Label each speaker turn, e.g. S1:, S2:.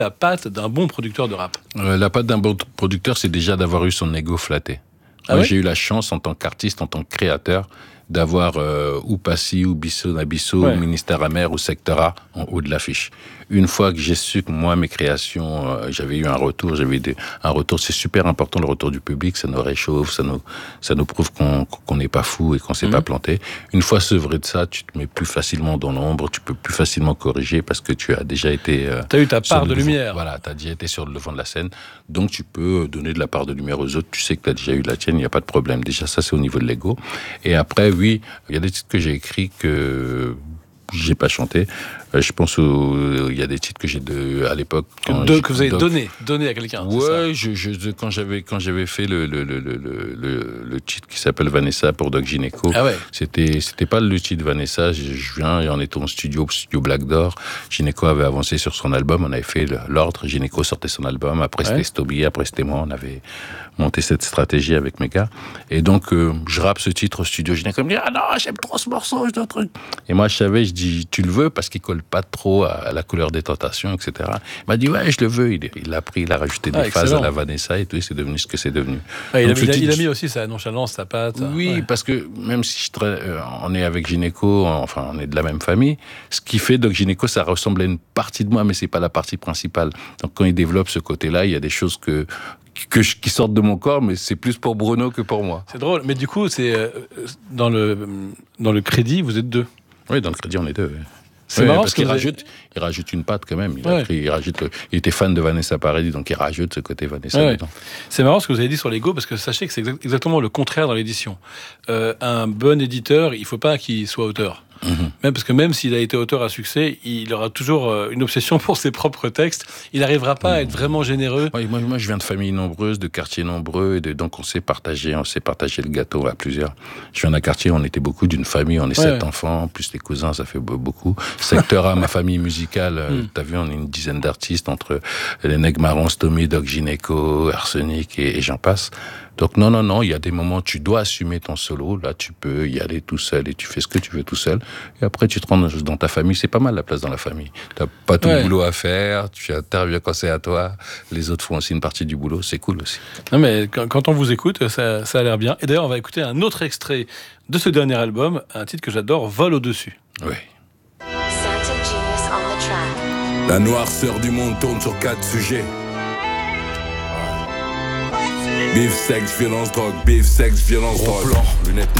S1: la patte d'un bon producteur de rap?
S2: La patte d'un bon producteur, c'est déjà d'avoir eu son ego flatté. Moi, j'ai eu la chance, en tant qu'artiste, en tant que créateur, d'avoir Oupassi, ou Bisso Nabisso, ou Ministère Amer, ou Secteur A en haut de l'affiche. Une fois que j'ai su que moi, mes créations, j'avais eu un retour, c'est super important, le retour du public, ça nous réchauffe, ça nous prouve qu'on n'est pas fou et qu'on s'est pas planté. Une fois sevré de ça, tu te mets plus facilement dans l'ombre, tu peux plus facilement corriger parce que tu as déjà été...
S1: tu as eu ta part de lumière.
S2: Voilà, tu as déjà été sur le devant de la scène, donc tu peux donner de la part de lumière aux autres, tu sais que tu as déjà eu la tienne, il n'y a pas de problème. Déjà, ça, c'est au niveau de l'ego. Et après, oui, il y a des titres que j'ai écrits que j'ai pas chanté. Je pense il y a des titres que j'ai à l'époque
S1: que vous avez donné à quelqu'un.
S2: Ouais, quand j'avais fait le titre qui s'appelle Vanessa pour Doc Gynéco.
S1: Ah ouais.
S2: C'était pas le titre Vanessa. Je viens et on était au studio Black Door. Gynéco avait avancé sur son album. On avait fait l'ordre. Gynéco sortait son album. Après c'était Stoby. Après c'était moi. On avait monté cette stratégie avec mes gars. Et donc je rappe ce titre au studio. Gynéco me dit ah non, j'aime trop ce morceau, je dois truc. Et moi je savais, je dis tu le veux parce qu'il colle pas trop à la couleur des tentations, etc. Il m'a dit ouais, je le veux. Il l'a pris, il a rajouté des phases à la Vanessa et tout, et c'est devenu ce que c'est devenu.
S1: Ouais, il a mis aussi sa nonchalance, sa patte.
S2: Oui, parce que même si on est avec Gynéco, enfin on est de la même famille, ce qui fait Doc Gynéco, ça ressemble à une partie de moi, mais c'est pas la partie principale. Donc quand il développe ce côté-là, il y a des choses qui sortent de mon corps, mais c'est plus pour Bruno que pour moi.
S1: C'est drôle, mais du coup, c'est dans le crédit, vous êtes deux.
S2: Oui, dans le crédit, on est deux. Oui.
S1: C'est marrant
S2: parce qu'il rajoute une patte quand même. Il était fan de Vanessa Paradis, donc il rajoute ce côté Vanessa dedans.
S1: C'est marrant ce que vous avez dit sur l'ego, parce que sachez que c'est exactement le contraire dans l'édition. Un bon éditeur, il ne faut pas qu'il soit auteur. Même s'il a été auteur à succès, il aura toujours une obsession pour ses propres textes. Il n'arrivera pas à être vraiment généreux.
S2: Oui, moi, je viens de familles nombreuses, de quartiers nombreux, donc on s'est partagé le gâteau à plusieurs. Je viens d'un quartier, on était beaucoup, d'une famille, on est 7 enfants, plus les cousins, ça fait beaucoup. Secteur A, ma famille musicale, t'as vu, on est une dizaine d'artistes entre les Nègres Marrons, Stomy, Doc Gynéco, Arsenic et j'en passe. Donc non, il y a des moments où tu dois assumer ton solo. Là, tu peux y aller tout seul et tu fais ce que tu veux tout seul. Et après, tu te rends dans ta famille. C'est pas mal la place dans la famille. T'as pas tout le boulot à faire. Tu interviens quand c'est à toi. Les autres font aussi une partie du boulot. C'est cool aussi.
S1: Non, mais quand on vous écoute, ça a l'air bien. Et d'ailleurs, on va écouter un autre extrait de ce dernier album, un titre que j'adore, Vol au-dessus.
S2: Oui.
S3: La noirceur du monde tourne sur 4 sujets. Bif, sexe, violence, drogue, bif, sexe, violence, drogue. Blanc, lunettes